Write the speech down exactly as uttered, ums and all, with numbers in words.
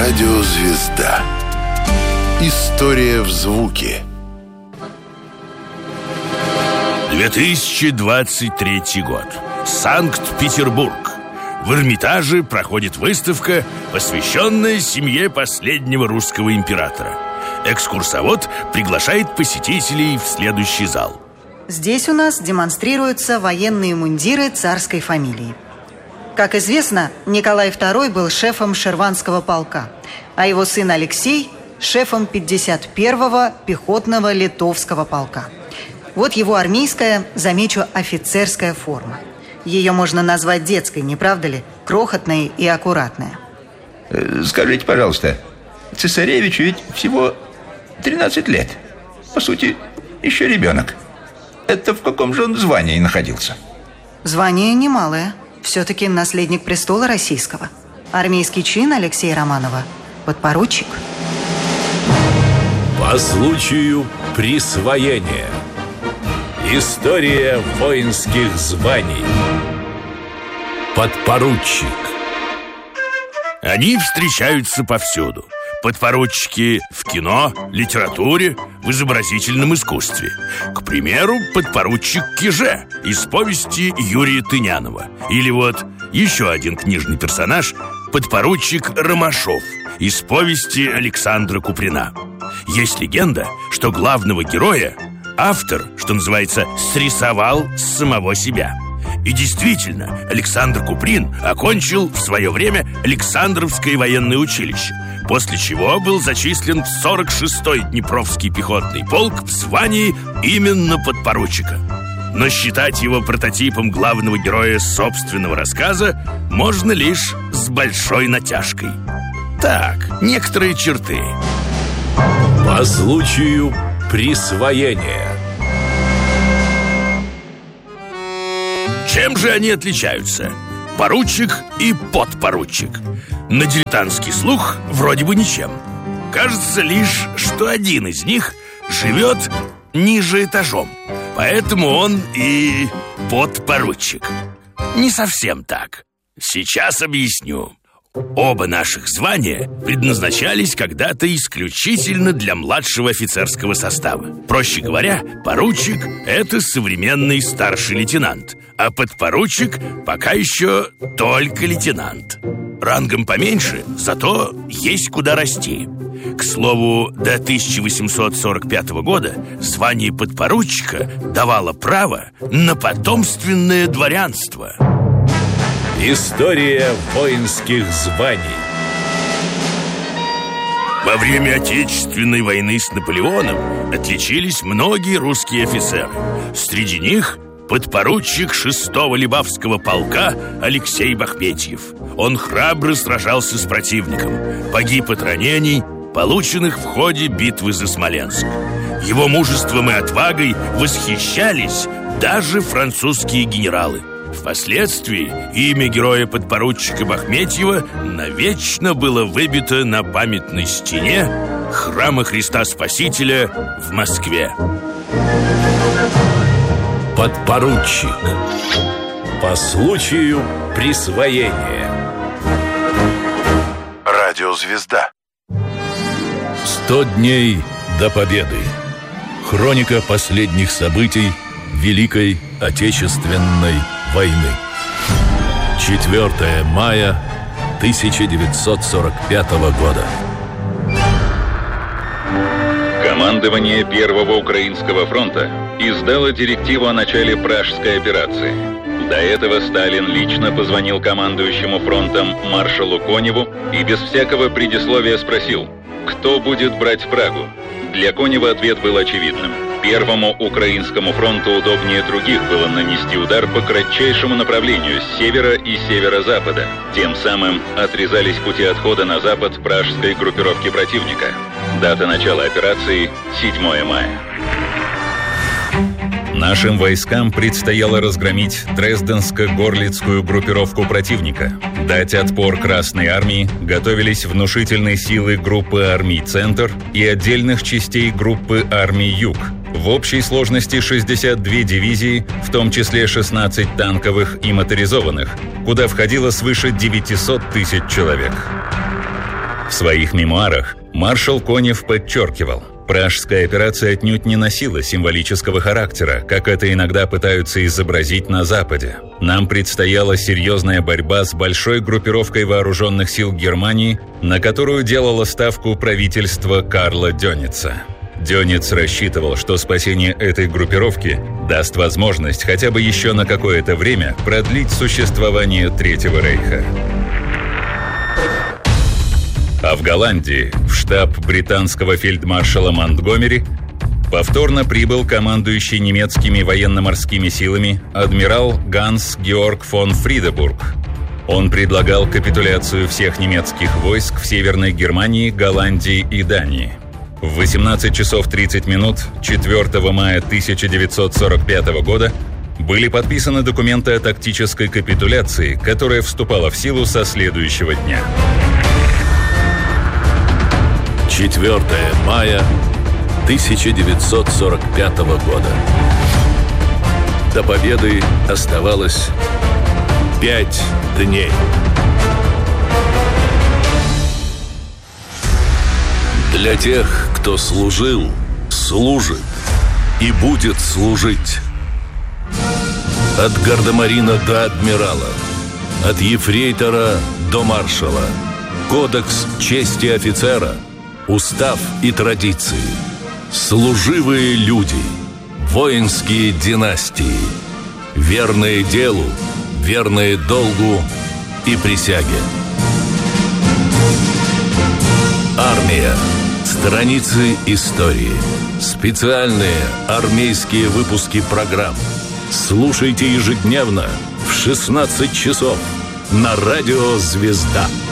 Радиозвезда. История в звуке. две тысячи двадцать третий год. Санкт-Петербург. В Эрмитаже проходит выставка, посвященная семье последнего русского императора. Экскурсовод приглашает посетителей в следующий зал. Здесь у нас демонстрируются военные мундиры царской фамилии. Как известно, Николай второй был шефом Шерванского полка, а его сын Алексей – шефом пятьдесят первого пехотного литовского полка. Вот его армейская, замечу, офицерская форма. Ее можно назвать детской, не правда ли? Крохотная и аккуратная. Скажите, пожалуйста, цесаревичу ведь всего тринадцать лет. По сути, еще ребенок. Это в каком же он звании находился? Звание немалое. Все-таки наследник престола российского. Армейский чин Алексея Романова – подпоручик. По случаю присвоения. История воинских званий. Подпоручик. Они встречаются повсюду. Подпоручики в кино, литературе, в изобразительном искусстве. К примеру, подпоручик Киже из повести Юрия Тынянова. Или вот еще один книжный персонаж – подпоручик Ромашов из повести Александра Куприна. Есть легенда, что главного героя автор, что называется, срисовал с самого себя. И действительно, Александр Куприн окончил в свое время Александровское военное училище, после чего был зачислен в сорок шестой Днепровский пехотный полк в звании именно подпоручика. Но считать его прототипом главного героя собственного рассказа можно лишь с большой натяжкой. Так, некоторые черты. По случаю присвоения. Чем же они отличаются? Поручик и подпоручик. На дилетантский слух вроде бы ничем. Кажется лишь, что один из них живет ниже этажом, поэтому он и подпоручик. Не совсем так. Сейчас объясню. Оба наших звания предназначались когда-то исключительно для младшего офицерского состава. Проще говоря, поручик – это современный старший лейтенант, а подпоручик пока еще только лейтенант. Рангом поменьше, зато есть куда расти. К слову, до тысяча восемьсот сорок пятого года звание подпоручика давало право на потомственное дворянство. История воинских званий. Во время Отечественной войны с Наполеоном отличились многие русские офицеры. Среди них подпоручик шестого Либавского полка Алексей Бахметьев. Он храбро сражался с противником, погиб от ранений, полученных в ходе битвы за Смоленск. Его мужеством и отвагой восхищались даже французские генералы. Впоследствии имя героя подпоручика Бахметьева навечно было выбито на памятной стене храма Христа Спасителя в Москве. Подпоручик. По случаю присвоения. Радиозвезда. Сто дней до победы. Хроника последних событий Великой Отечественной войны. четвёртого мая тысяча девятьсот сорок пятого года. Командование Первого Украинского фронта издало директиву о начале Пражской операции. До этого Сталин лично позвонил командующему фронтом маршалу Коневу и без всякого предисловия спросил, кто будет брать Прагу. Для Конева ответ был очевидным. Первому Украинскому фронту удобнее других было нанести удар по кратчайшему направлению с севера и северо-запада. Тем самым отрезались пути отхода на запад пражской группировки противника. Дата начала операции – седьмого мая. Нашим войскам предстояло разгромить Дрезденско-Горлицкую группировку противника. Дать отпор Красной армии готовились внушительные силы группы армий «Центр» и отдельных частей группы армий «Юг». В общей сложности шестьдесят две дивизии, в том числе шестнадцать танковых и моторизованных, куда входило свыше девятьсот тысяч человек. В своих мемуарах маршал Конев подчеркивал, пражская операция отнюдь не носила символического характера, как это иногда пытаются изобразить на Западе. Нам предстояла серьезная борьба с большой группировкой вооруженных сил Германии, на которую делало ставку правительство Карла Дёница. Дёниц рассчитывал, что спасение этой группировки даст возможность хотя бы еще на какое-то время продлить существование Третьего рейха. А в Голландии, в штаб британского фельдмаршала Монтгомери, повторно прибыл командующий немецкими военно-морскими силами адмирал Ганс Георг фон Фридебург. Он предлагал капитуляцию всех немецких войск в Северной Германии, Голландии и Дании. В восемнадцать часов тридцать минут четвёртого мая тысяча девятьсот сорок пятого года были подписаны документы о тактической капитуляции, которая вступала в силу со следующего дня. четвёртого мая тысяча девятьсот сорок пятого года. До победы оставалось пять дней. Для тех, кто служил, служит и будет служить. От гардемарина до адмирала, от ефрейтора до маршала. Кодекс чести офицера, устав и традиции. Служивые люди, воинские династии, верные делу, верные долгу и присяге. Армия. Страницы истории. Специальные армейские выпуски программ. Слушайте ежедневно в шестнадцать часов на радио «Звезда».